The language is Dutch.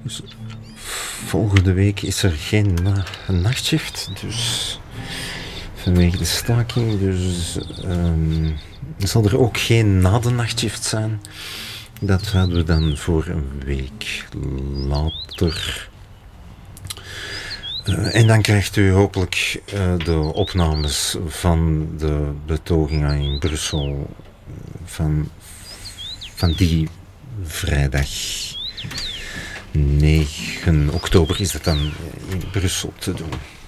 Dus volgende week is er geen nachtshift, dus vanwege de staking. Dus zal er ook geen na de nachtshift zijn. Dat hadden we dan voor een week later. En dan krijgt u hopelijk de opnames van de betogingen in Brussel van die vrijdag 9 oktober is dat dan in Brussel te doen.